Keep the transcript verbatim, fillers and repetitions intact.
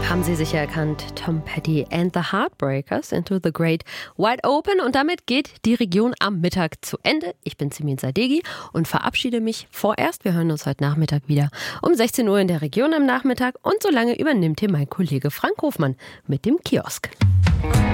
Haben Sie sicher erkannt, Tom Petty and the Heartbreakers Into the Great Wide Open. Und damit geht die Region am Mittag zu Ende. Ich bin Simin Sadeghi und verabschiede mich vorerst. Wir hören uns heute Nachmittag wieder um sechzehn Uhr in der Region am Nachmittag. Und solange übernimmt hier mein Kollege Frank Hofmann mit dem Kiosk.